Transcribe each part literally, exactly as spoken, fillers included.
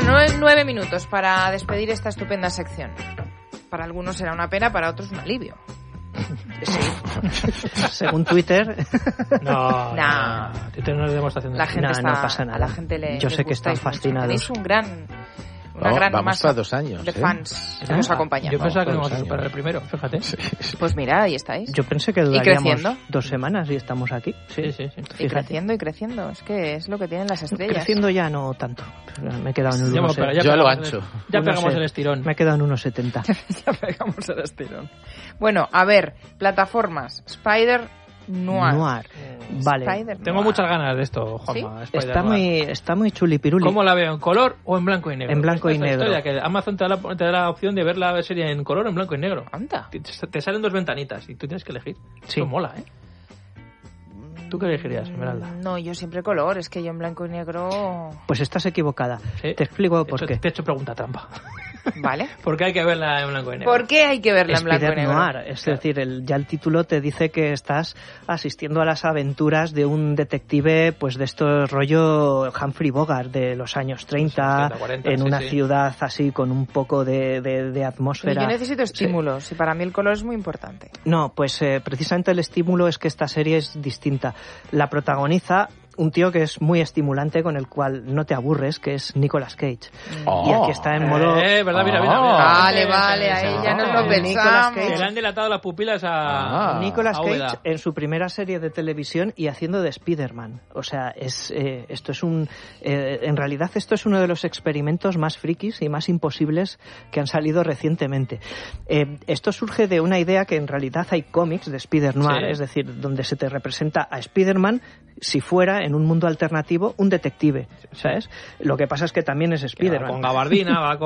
nueve, nueve minutos para despedir esta estupenda sección. Para algunos será una pena, para otros un alivio. Sí. Según Twitter. No, no. no. Twitter no es demostración de la gente no, está, no pasa nada. A la gente le, Yo sé que están mucho. fascinados. Tenéis un gran, una oh, gran vamos masa para dos años, de ¿eh? fans que Ah, nos acompañan. Yo pensaba que no Vamos íbamos a para superar dos el primero, fíjate. Sí, sí. Pues mira, ahí estáis. Yo pensé que Y duraríamos creciendo. dos semanas y estamos aquí. Sí, sí, sí. Y Fíjate. creciendo y creciendo. Es que es lo que tienen las estrellas. Creciendo ya no tanto. Me he quedado en un Ya, uno pero setenta. ya Yo a lo pegamos ancho. el- Ya Uno pegamos se- el estirón. Me he quedado en uno setenta. Ya pegamos el estirón. Bueno, a ver, plataformas. Spider Noir. Noir. Vale. Spider Tengo Noir. muchas ganas de esto, Juanma. Spider Está Noir. muy, está muy chulipiruli. ¿Cómo la veo? ¿En color o en blanco y negro? En blanco Esta y es la negro. historia, que Amazon te da, la, te da la opción de ver la serie en color o en blanco y negro. Anda. Te, te salen dos ventanitas y tú tienes que elegir. Sí. Eso mola, ¿eh? ¿Tú qué elegirías, Esmeralda? No, yo siempre color. Es que yo en blanco y negro... Pues estás equivocada. ¿Sí? Te explico Te he por hecho- qué. Te he hecho pregunta trampa. Vale. Porque hay que verla en blanco y negro. ¿Por qué hay que verla en blanco y Spider negro? Noir, es Claro. decir, el, ya el título te dice que estás asistiendo a las aventuras de un detective, pues de estos rollo Humphrey Bogart de los años treinta, treinta, cuarenta, en sí, una sí. ciudad así con un poco de, de, de atmósfera. Yo necesito estímulos y para mí el color es muy importante. No, pues eh, precisamente el estímulo es que esta serie es distinta. La protagoniza un tío que es muy estimulante, con el cual no te aburres, que es Nicolas Cage. Oh. Y aquí está en modo... Eh, verdad, mira, mira. Oh. mira. Vale, Sí, vale, sí, ahí sí. ya nos lo Oh. pensamos. Nicolas Cage. Se le han dilatado las pupilas a... Ah. Nicolas a Cage Úbeda. en su primera serie de televisión y haciendo de Spider-Man. O sea, es eh, esto es un eh, en realidad esto es uno de los experimentos más frikis y más imposibles que han salido recientemente. Eh, esto surge de una idea que en realidad hay cómics de Spider-Noir, Sí. es decir, donde se te representa a Spider-Man si fuera en un mundo alternativo un detective, ¿sabes? Lo que pasa es que también es Que va Spider-Man. con gabardina, va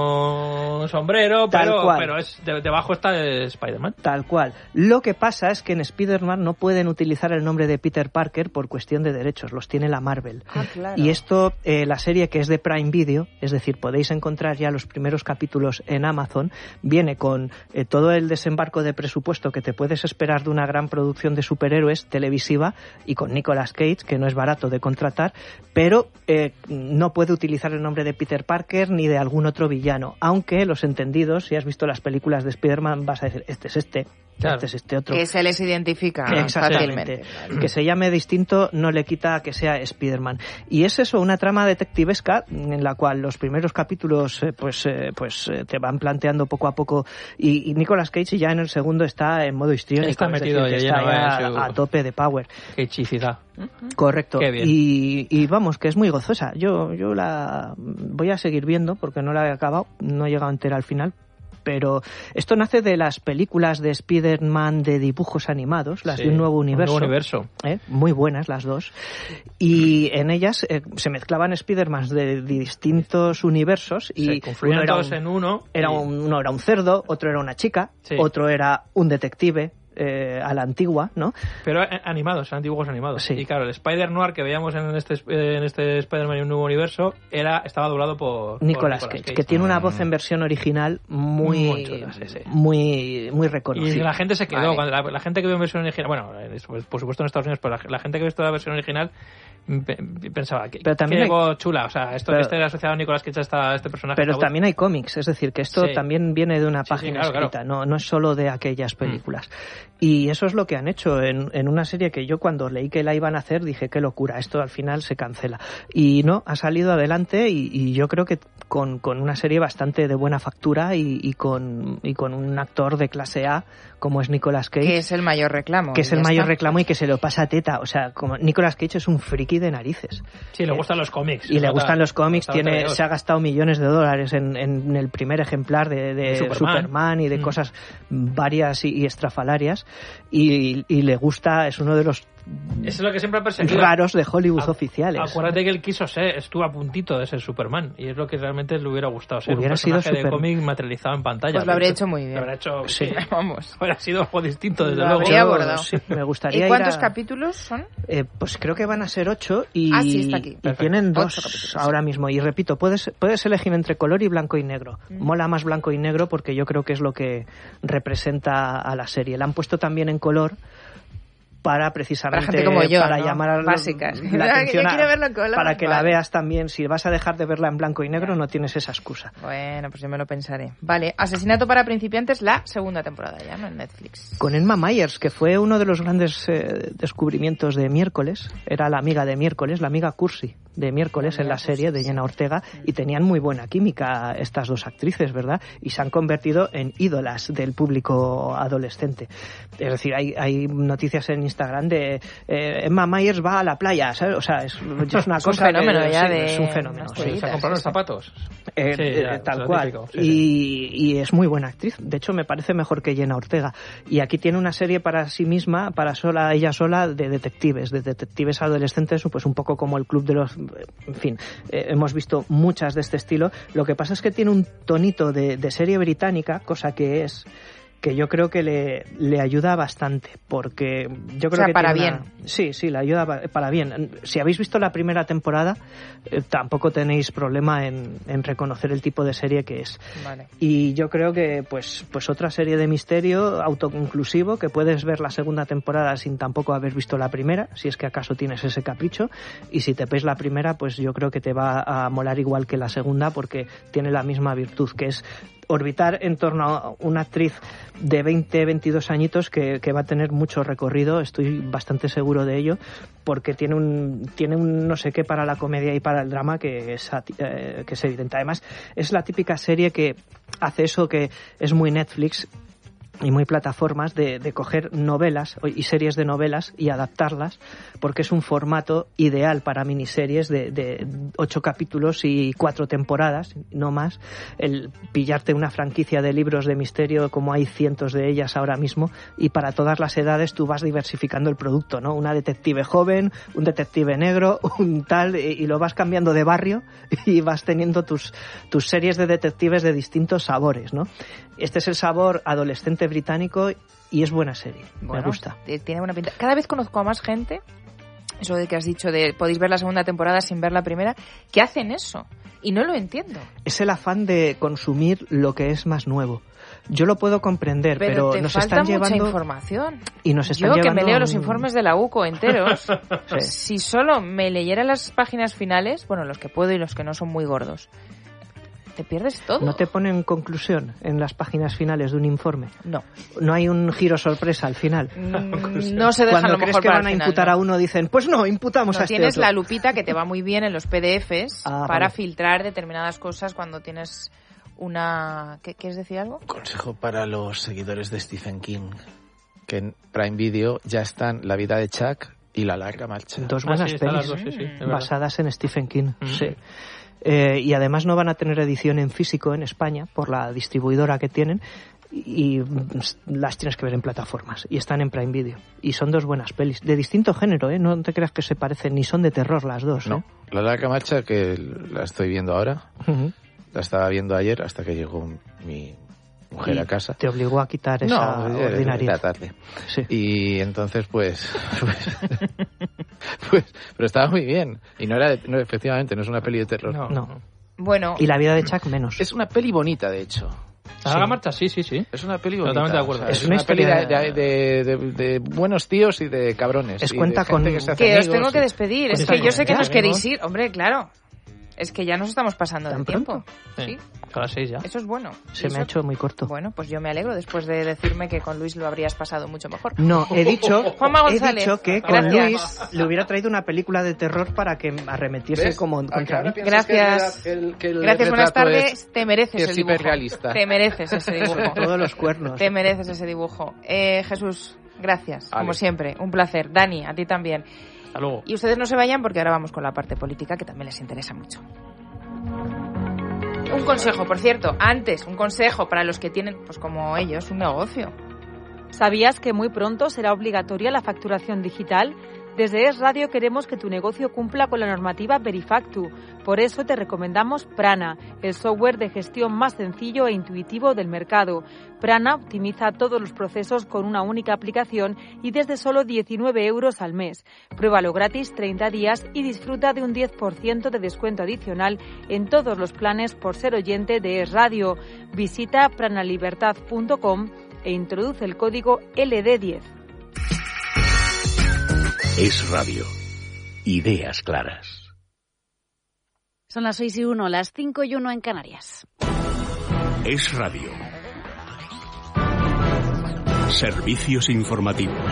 con sombrero, Tal pero, cual. pero es de- debajo está el Spider-Man. Tal cual. Lo que pasa es que en Spider-Man no pueden utilizar el nombre de Peter Parker por cuestión de derechos, los tiene la Marvel. Ah, claro. Y esto, eh, la serie que es de Prime Video, es decir, podéis encontrar ya los primeros capítulos en Amazon, viene con eh, todo el desembarco de presupuesto que te puedes esperar de una gran producción de superhéroes televisiva y con Nicolas Cage, que no es barato de contratar, pero eh, no puede utilizar el nombre de Peter Parker ni de algún otro villano, aunque los entendidos, si has visto las películas de Spider-Man, vas a decir, este es este, Claro. este es este otro. Que se les identifica Exactamente. fácilmente. Que se llame distinto no le quita que sea Spider-Man. Y es eso, una trama detectivesca en la cual los primeros capítulos eh, pues eh, pues eh, te van planteando poco a poco y, y Nicolas Cage ya en el segundo está en modo histriónico. Está es metido decir, que de está lleno, ya eh, su- a tope de power. Qué hechicidad. Correcto. Qué bien. Y, y vamos, que es muy gozosa. Yo, yo la voy a seguir viendo porque no la he acabado, no he llegado entera al final. Pero esto nace de las películas de Spider-Man de dibujos animados, las Sí, de un nuevo universo. Un nuevo universo. ¿eh? Muy buenas las dos. Y en ellas eh, se mezclaban Spider-Man de distintos universos y Se confluían uno era todos un- en uno. era y- un, uno era un cerdo, otro era una chica, Sí. otro era un detective eh, a la antigua, ¿no? Pero eh, animados, eran dibujos animados. Sí. Y claro, el Spider-Noir que veíamos en este, eh, en este Spider-Man y un nuevo universo era, estaba doblado por, por Nicolas Cage, que tiene una voz en versión original muy Muy chula, sí, sí. muy muy Y reconocida. la gente se quedó, Vale. cuando la, la gente que vio en versión original, bueno, eh, pues, por supuesto en Estados Unidos, pero la, la gente que vio esta versión original mm, pe- pensaba que Pero también qué hay- voz chula, o sea, esto pero- este era asociado a Nicolas Cage, esta, este personaje. Pero esta voz. también hay cómics, es decir, que esto Sí. también viene de una Sí, sí, página claro, claro. escrita, No, no es solo de aquellas películas. Y eso es lo que han hecho en, en una serie que yo cuando leí que la iban a hacer dije, qué locura, esto al final se cancela. Y no, ha salido adelante y, y yo creo que con, con una serie bastante de buena factura y, y, con, y con un actor de clase A como es Nicolas Cage. Que es el mayor reclamo. que es y el ya mayor está. reclamo y que se lo pasa a teta. O sea, como Nicolas Cage es un friki de narices. Sí, le gustan los cómics. Y le se gustan nota, los cómics, se nota tiene, de se ha gastado millones de dólares en, en el primer ejemplar de, de Superman. Superman. y de Mm. cosas varias y, y estrafalarias. Y, y le gusta, es uno de los Eso es lo que siempre ha perseguido. raros de Hollywood Acu- oficiales. Acuérdate que él quiso ser, estuvo a puntito de ser Superman y es lo que realmente le hubiera gustado ser. Hubiera un sido personaje de Super- cómic materializado en pantalla. Pues lo habría Pero- hecho muy bien. Lo habría hecho, Sí. sí. Vamos. Habría sido algo distinto, desde Lo luego. habría Yo, abordado. sí, me gustaría ¿Y ir cuántos a- capítulos son? Eh, pues creo que van a ser ocho y, Ah, sí, está aquí. y Perfecto. tienen Ocho dos capítulos. ahora mismo. Y repito, puedes, puedes elegir entre color y blanco y negro. Mm. Mola más blanco y negro porque yo creo que es lo que representa a la serie. La han puesto también en color para precisamente para, gente como yo, para ¿no? llamar básicas la atención a, verlo para que vale. la veas también. Si vas a dejar de verla en blanco y negro, no tienes esa excusa. Bueno, pues yo me lo pensaré. Vale, Asesinato para principiantes, la segunda temporada ya, ¿no? En Netflix. Con Emma Myers, que fue uno de los grandes eh, descubrimientos de Miércoles. Era la amiga de Miércoles, la amiga Cursi de Miércoles la en la serie Cursi, de Jenna Ortega, sí. Y tenían muy buena química estas dos actrices, ¿verdad? Y se han convertido en ídolas del público adolescente. Es decir, hay, hay noticias en Instagram de eh, Emma Myers va a la playa, ¿sabes? O sea, es, es una es cosa... un fenómeno que, ya sí, de... Es un fenómeno, sí. ¿Se ha comprado los zapatos? Eh, sí, eh, ya, tal cual. típico, sí, y, sí. y es muy buena actriz. De hecho, me parece mejor que Jenna Ortega. Y aquí tiene una serie para sí misma, para sola ella sola, de detectives, de detectives adolescentes, pues un poco como el club de los... En fin, eh, hemos visto muchas de este estilo. Lo que pasa es que tiene un tonito de, de serie británica, cosa que es... que yo creo que le, le ayuda bastante, porque yo creo o sea, que para tiene bien. Una... Sí, sí, le ayuda para bien. Si habéis visto la primera temporada, eh, tampoco tenéis problema en, en reconocer el tipo de serie que es. Vale. Y yo creo que pues, pues otra serie de misterio autoconclusivo, que puedes ver la segunda temporada sin tampoco haber visto la primera, si es que acaso tienes ese capricho, y si te ves la primera, pues yo creo que te va a molar igual que la segunda, porque tiene la misma virtud, que es orbitar en torno a una actriz de veinte, veintidós añitos que, que va a tener mucho recorrido, estoy bastante seguro de ello, porque tiene un tiene un no sé qué para la comedia y para el drama que es, eh, que es evidente. Además, es la típica serie que hace eso que es muy Netflix y muy plataformas de, de coger novelas y series de novelas y adaptarlas, porque es un formato ideal para miniseries de, de ocho capítulos y cuatro temporadas, no más. El pillarte una franquicia de libros de misterio, como hay cientos de ellas ahora mismo, y para todas las edades tú vas diversificando el producto, ¿no? Una detective joven, un detective negro, un tal, y, y lo vas cambiando de barrio y vas teniendo tus, tus series de detectives de distintos sabores, ¿no? Este es el sabor adolescente británico y es buena serie, bueno, me gusta. Tiene buena pinta. Cada vez conozco a más gente, eso de que has dicho de podéis ver la segunda temporada sin ver la primera, que hacen eso y no lo entiendo. Es el afán de consumir lo que es más nuevo. Yo lo puedo comprender, pero, pero te nos falta están llevando mucha información. Y nos están Yo llevando que me leo un... los informes de la U C O enteros, sí. Si solo me leyera las páginas finales, bueno, los que puedo y los que no son muy gordos, te pierdes todo. ¿No te ponen conclusión en las páginas finales de un informe? No. ¿No hay un giro sorpresa al final? Mm, no se deja Cuando lo crees mejor que para van a final, imputar ¿no? a uno, dicen, pues no, imputamos no, a este tienes otro. la lupita que te va muy bien en los P D Fs ah, para vale. filtrar determinadas cosas cuando tienes una... ¿Qué, ¿Quieres decir algo? Consejo para los seguidores de Stephen King, que en Prime Video ya están La vida de Chuck y La larga marcha. Dos ah, buenas sí, pelis dos, sí, sí, basadas en Stephen King, mm. sí. Eh, y además no van a tener edición en físico en España por la distribuidora que tienen y, y las tienes que ver en plataformas y están en Prime Video y son dos buenas pelis de distinto género, ¿eh? No te creas que se parecen ni son de terror las dos, ¿eh? No, La larga marcha, que la estoy viendo ahora, uh-huh. la estaba viendo ayer hasta que llegó mi mujer y a casa. Te obligó a quitar esa no, ordinariedad. Era tarde. Sí. Y entonces pues, pues, pues pero estaba muy bien y no era no, efectivamente no es una peli de terror. No. no. Bueno. Y La vida de Chuck menos. Es una peli bonita, de hecho. ¿La larga marcha? Sí, sí, sí. Es una peli bonita. Totalmente de acuerdo. O sea, es, es una, una peli de, historia... de, de, de, de buenos tíos y de cabrones. Es y cuenta de gente con... que se hace que amigos os tengo y... que despedir. Pues es que yo sé que ya, nos ya, queréis ir. Hombre, claro. Es que ya nos estamos pasando ¿Tan del tiempo. Sí. ¿Sí? A las seis ya. Eso es bueno. Se eso... me ha hecho muy corto. Bueno, pues yo me alegro después de decirme que con Luis lo habrías pasado mucho mejor. No, he dicho, Juanma he González, dicho que con gracias. Luis le hubiera traído una película de terror para que arremetiese ¿Ves? como contra mí. Gracias. Que el, que el Gracias, buenas tardes. Es, Te mereces es el dibujo. hiperrealista. Te mereces ese dibujo. Todos los cuernos. Te mereces ese dibujo. Eh, Jesús, gracias. Ale. Como siempre, un placer. Dani, a ti también. Hasta luego. Y ustedes no se vayan porque ahora vamos con la parte política que también les interesa mucho. Un consejo, por cierto, antes, un consejo para los que tienen, pues como ellos, un negocio. ¿Sabías que muy pronto será obligatoria la facturación digital? Desde Es Radio queremos que tu negocio cumpla con la normativa Verifactu. Por eso te recomendamos Prana, el software de gestión más sencillo e intuitivo del mercado. Prana optimiza todos los procesos con una única aplicación y desde solo diecinueve euros al mes. Pruébalo gratis treinta días y disfruta de un diez por ciento de descuento adicional en todos los planes por ser oyente de Es Radio. Visita pranalibertad punto com e introduce el código L D diez. Es Radio. Ideas claras. Son las seis y uno, las cinco y uno en Canarias. Es Radio. Servicios informativos.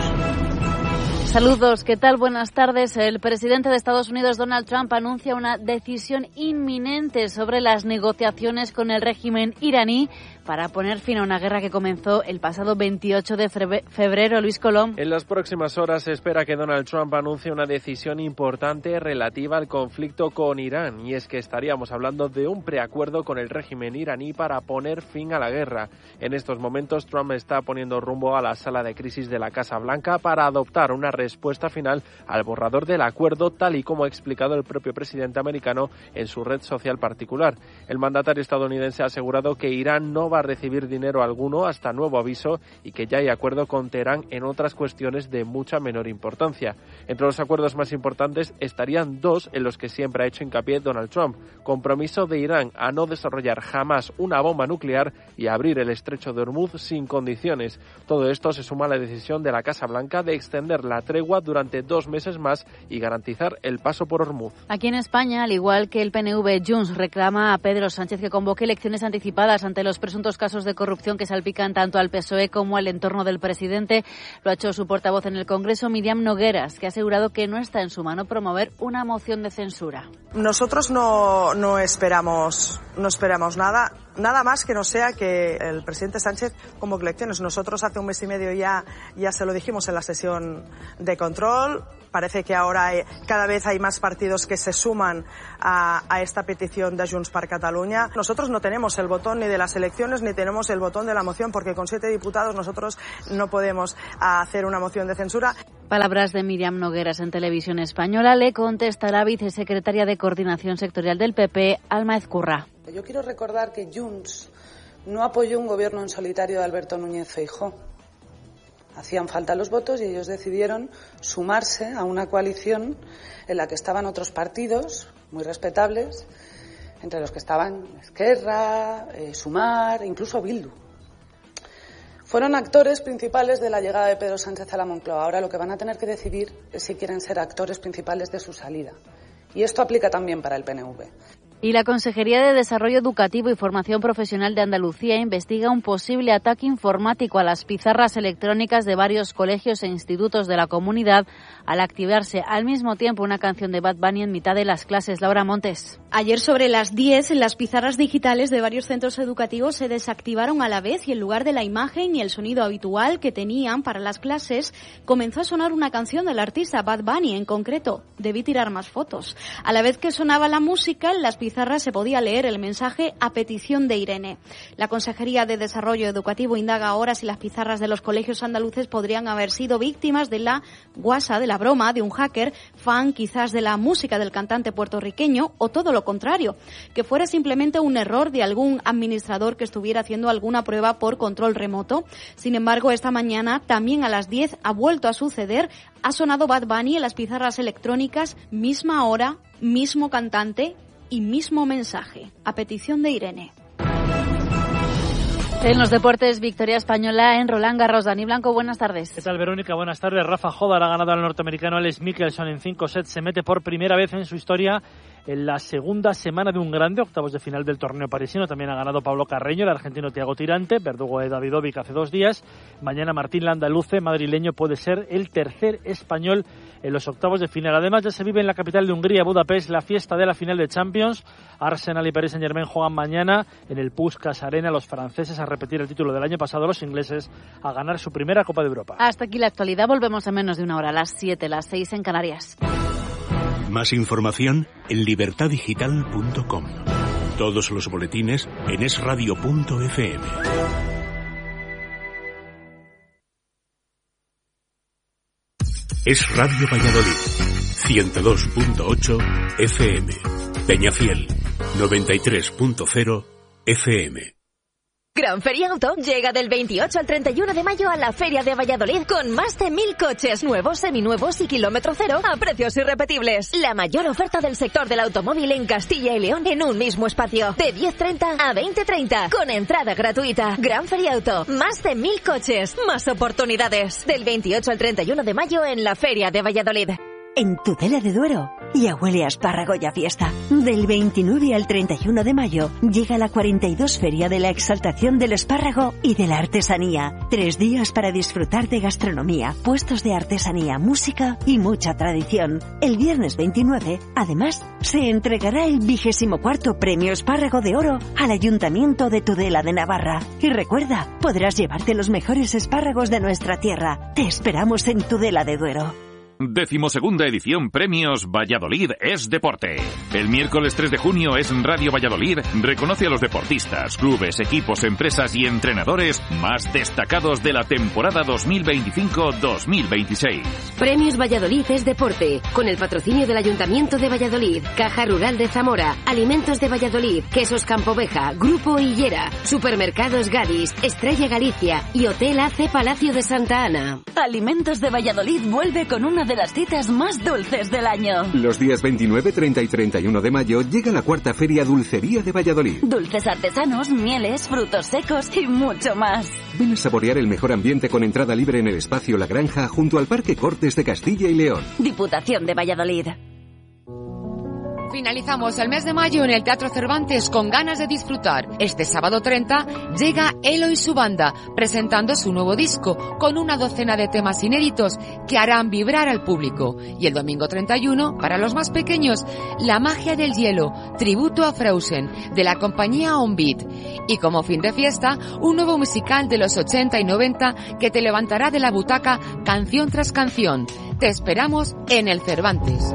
Saludos, ¿qué tal? Buenas tardes. El presidente de Estados Unidos, Donald Trump, anuncia una decisión inminente sobre las negociaciones con el régimen iraní para poner fin a una guerra que comenzó el pasado veintiocho de febrero. Luis Colom. En las próximas horas se espera que Donald Trump anuncie una decisión importante relativa al conflicto con Irán, y es que estaríamos hablando de un preacuerdo con el régimen iraní para poner fin a la guerra. En estos momentos, Trump está poniendo rumbo a la sala de crisis de la Casa Blanca para adoptar una respuesta final al borrador del acuerdo, tal y como ha explicado el propio presidente americano en su red social particular. El mandatario estadounidense ha asegurado que Irán no va a recibir dinero alguno hasta nuevo aviso y que ya hay acuerdo con Teherán en otras cuestiones de mucha menor importancia. Entre los acuerdos más importantes estarían dos en los que siempre ha hecho hincapié Donald Trump: compromiso de Irán a no desarrollar jamás una bomba nuclear y abrir el estrecho de Hormuz sin condiciones. Todo esto se suma a la decisión de la Casa Blanca de extender la tregua durante dos meses más y garantizar el paso por Hormuz. Aquí en España, al igual que el P N V, Junts reclama a Pedro Sánchez que convoque elecciones anticipadas ante los presuntos casos de corrupción que salpican tanto al P S O E como al entorno del presidente. Lo ha hecho su portavoz en el Congreso, Míriam Nogueras, que ha asegurado que no está en su mano promover una moción de censura. Nosotros no, no esperamos, no esperamos nada. Nada más que no sea que el presidente Sánchez convoque elecciones. Nosotros hace un mes y medio ya, ya se lo dijimos en la sesión de control. Parece que ahora hay, cada vez hay más partidos que se suman a, a esta petición de Junts per Catalunya. Nosotros no tenemos el botón ni de las elecciones ni tenemos el botón de la moción, porque con siete diputados nosotros no podemos hacer una moción de censura. Palabras de Míriam Nogueras en Televisión Española. Le contesta la vicesecretaria de Coordinación Sectorial del P P, Alma Ezcurra. Yo quiero recordar que Junts no apoyó un gobierno en solitario de Alberto Núñez Feijóo. Hacían falta los votos y ellos decidieron sumarse a una coalición en la que estaban otros partidos muy respetables, entre los que estaban Esquerra, eh, Sumar, incluso Bildu. Fueron actores principales de la llegada de Pedro Sánchez a la Moncloa. Ahora lo que van a tener que decidir es si quieren ser actores principales de su salida. Y esto aplica también para el P N V. Y la Consejería de Desarrollo Educativo y Formación Profesional de Andalucía investiga un posible ataque informático a las pizarras electrónicas de varios colegios e institutos de la comunidad al activarse al mismo tiempo una canción de Bad Bunny en mitad de las clases. Laura Montes. Ayer sobre las diez, las pizarras digitales de varios centros educativos se desactivaron a la vez y en lugar de la imagen y el sonido habitual que tenían para las clases, comenzó a sonar una canción del artista Bad Bunny, en concreto, Debí tirar más fotos. A la vez que sonaba la música, en las pizarras se podía leer el mensaje a petición de Irene. La Consejería de Desarrollo Educativo indaga ahora si las pizarras de los colegios andaluces podrían haber sido víctimas de la guasa, de la broma, de un hacker, fan quizás de la música del cantante puertorriqueño, o todo lo contrario, que fuera simplemente un error de algún administrador que estuviera haciendo alguna prueba por control remoto. Sin embargo, esta mañana, también a las diez, ha vuelto a suceder. Ha sonado Bad Bunny en las pizarras electrónicas, misma hora, mismo cantante y mismo mensaje, a petición de Irene. En los deportes, victoria española en Roland Garros. Dani Blanco, buenas tardes. ¿Qué tal, Verónica? Buenas tardes. Rafa Jodar ha ganado al norteamericano Alex Michelson en cinco sets. Se mete por primera vez en su historia en la segunda semana de un grande, octavos de final del torneo parisino. También ha ganado Pablo Carreño, el argentino Thiago Tirante, verdugo de Davidovic hace dos días. Mañana Martín Landaluce, madrileño, puede ser el tercer español en los octavos de final. Además, ya se vive en la capital de Hungría, Budapest, la fiesta de la final de Champions. Arsenal y Paris Saint-Germain juegan mañana en el Puskás Arena. Los franceses a repetir el título del año pasado, los ingleses a ganar su primera Copa de Europa. Hasta aquí la actualidad. Volvemos en menos de una hora, a las siete, las seis en Canarias. Más información en libertad digital punto com. Todos los boletines en es radio punto efe eme. Es Radio Valladolid, ciento dos punto ocho efe eme. Peñafiel, noventa y tres punto cero efe eme. Gran Feria Auto llega del veintiocho al treinta y uno de mayo a la Feria de Valladolid con más de mil coches nuevos, seminuevos y kilómetro cero a precios irrepetibles. La mayor oferta del sector del automóvil en Castilla y León en un mismo espacio. De diez treinta a veinte treinta con entrada gratuita. Gran Feria Auto. Más de mil coches. Más oportunidades. Del veintiocho al treinta y uno de mayo en la Feria de Valladolid. En Tudela de Duero ya huele a espárrago y a fiesta. Del veintinueve al treinta y uno de mayo llega la cuarenta y dos Feria de la Exaltación del Espárrago y de la Artesanía. Tres días para disfrutar de gastronomía, puestos de artesanía, música y mucha tradición. El viernes veintinueve, además, se entregará el vigésimo cuarto Premio Espárrago de Oro al Ayuntamiento de Tudela de Navarra. Y recuerda, podrás llevarte los mejores espárragos de nuestra tierra. Te esperamos en Tudela de Duero. Decimosegunda edición Premios Valladolid es Deporte. El miércoles tres de junio es Radio Valladolid reconoce a los deportistas, clubes, equipos, empresas y entrenadores más destacados de la temporada dos mil veinticinco dos mil veintiséis. Premios Valladolid es Deporte, con el patrocinio del Ayuntamiento de Valladolid, Caja Rural de Zamora, Alimentos de Valladolid, Quesos Campoveja, Grupo Hillera, Supermercados Gadis, Estrella Galicia y Hotel A C Palacio de Santa Ana. Alimentos de Valladolid vuelve con una de las citas más dulces del año. Los días veintinueve, treinta y treinta y uno de mayo llega la cuarta Feria Dulcería de Valladolid. Dulces artesanos, mieles, frutos secos y mucho más. Ven a saborear el mejor ambiente con entrada libre en el espacio La Granja junto al Parque Cortes de Castilla y León. Diputación de Valladolid. Finalizamos el mes de mayo en el Teatro Cervantes con ganas de disfrutar. Este sábado treinta llega Elo y su banda, presentando su nuevo disco, con una docena de temas inéditos que harán vibrar al público. Y el domingo treinta y uno, para los más pequeños, La magia del hielo, tributo a Frozen, de la compañía On Beat. Y como fin de fiesta, un nuevo musical de los ochenta y noventa que te levantará de la butaca canción tras canción. Te esperamos en el Cervantes.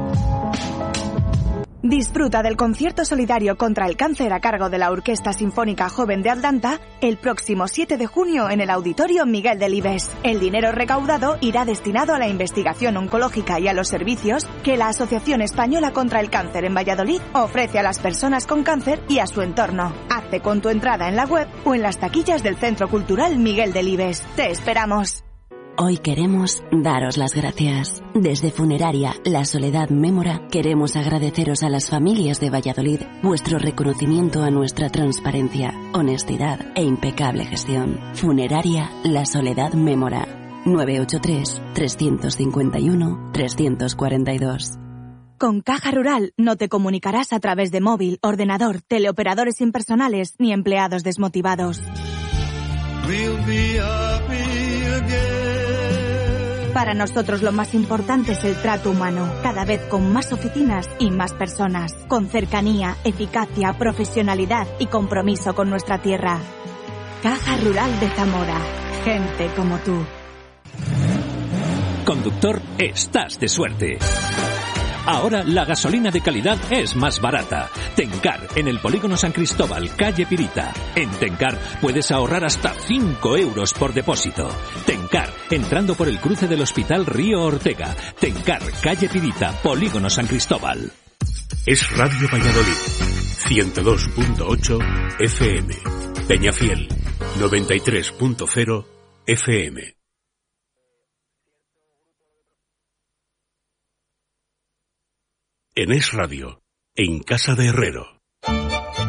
Disfruta del concierto solidario contra el cáncer a cargo de la Orquesta Sinfónica Joven de Atlanta el próximo siete de junio en el Auditorio Miguel Delibes. El dinero recaudado irá destinado a la investigación oncológica y a los servicios que la Asociación Española contra el Cáncer en Valladolid ofrece a las personas con cáncer y a su entorno. Hazte con tu entrada en la web o en las taquillas del Centro Cultural Miguel Delibes. ¡Te esperamos! Hoy queremos daros las gracias. Desde Funeraria La Soledad Mémora queremos agradeceros a las familias de Valladolid vuestro reconocimiento a nuestra transparencia, honestidad e impecable gestión. Funeraria La Soledad Mémora. nueve ocho tres, tres cinco uno, tres cuatro dos. Con Caja Rural no te comunicarás a través de móvil, ordenador, teleoperadores impersonales ni empleados desmotivados. We'll be happy again. Para nosotros lo más importante es el trato humano, cada vez con más oficinas y más personas, con cercanía, eficacia, profesionalidad y compromiso con nuestra tierra. Caja Rural de Zamora, gente como tú. Conductor, estás de suerte. Ahora la gasolina de calidad es más barata. Tencar, en el Polígono San Cristóbal, calle Pirita. En Tencar puedes ahorrar hasta cinco euros por depósito. Tencar, entrando por el cruce del Hospital Río Ortega. Tencar, calle Pirita, Polígono San Cristóbal. Es Radio Valladolid, ciento dos punto ocho F M. Peñafiel, noventa y tres punto cero F M. En Es Radio, en Casa de Herrero.